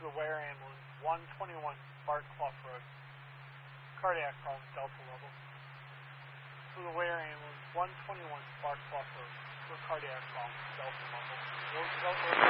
the Ware Ambulance, 121 Bart Clough Road. Cardiac problem, Delta level. For the Ware Ambulance, 121 Bart Clough Road. For cardiac problem, Delta level.